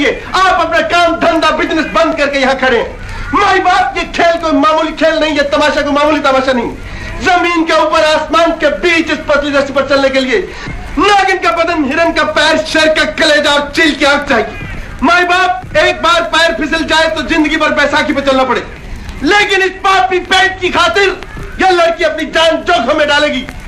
लिए आप अपना काम धंधा बिजनेस बंद करके यहाँ खड़े हैं। माई बाप, ये खेल कोई मामूली खेल नहीं, ये तमाशा कोई मामूली तमाशा नहीं। जमीन के ऊपर आसमान के बीच इस पतली रस्सी पर चलने के लिए नागिन का बदन, हिरन का पैर, शेर का कलेजा और चील की आंख चाहिए। माई बाप, एक बार पैर फिसल जाए तो जिंदगी भर बैसाखी पे चलना पड़े, लेकिन इस पापी पेट की खातिर यह लड़की अपनी जान जोखिम में डालेगी।